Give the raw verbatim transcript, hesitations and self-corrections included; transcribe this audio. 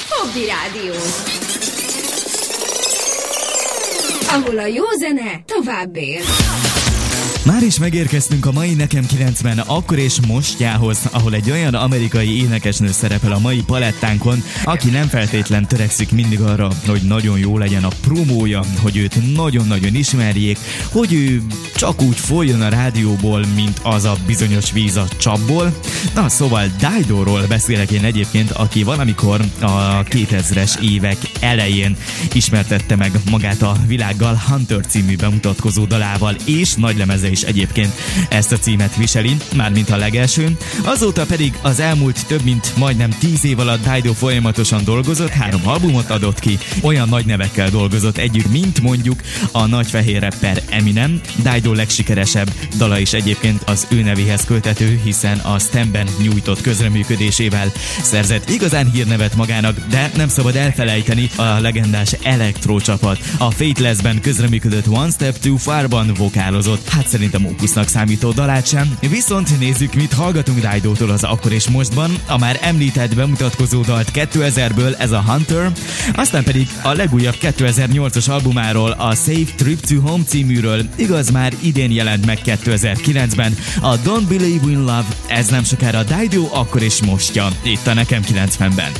Hobby Rádió. Ahol a jó zene tovább él. Már is megérkeztünk a mai Nekem kilencven akkor és mostjához, ahol egy olyan amerikai énekesnő szerepel a mai palettánkon, aki nem feltétlen törekszik mindig arra, hogy nagyon jó legyen a promója, hogy őt nagyon-nagyon ismerjék, hogy ő csak úgy folyjon a rádióból, mint az a bizonyos víz a csapból. Na, szóval Dido-ról beszélek én egyébként, aki valamikor a kétezres évek elején ismertette meg magát a világgal Hunter című bemutatkozó dalával, és nagylemeze is egyébként ezt a címet viseli, mármint a legelső. Azóta pedig az elmúlt több mint majdnem tíz év alatt Dido folyamatosan dolgozott, három albumot adott ki, olyan nagy nevekkel dolgozott együtt, mint mondjuk a nagy fehér rapper Eminem. Dido legsikeresebb dala is egyébként az ő nevéhez költető, hiszen a Stemben nyújtott közreműködésével szerzett igazán hírnevet magának, de nem szabad elfelejteni a legendás Electro csapat. A Faithlessben közreműködött One Step Too Far-ban vokálozott, hát szerintem opusznak számító dalát sem. Viszont nézzük, mit hallgatunk Didótól az akkor és mostban. A már említett bemutatkozó dalt kétezrből, ez a Hunter, aztán pedig a legújabb kétezer-nyolcas albumáról, a Safe Trip to Home címűről, igaz már idén jelent meg kétezer-kilencben, a Don't Believe in Love, ez nem sokára Dido akkor és mostja, itt a Nekem kilencvenben.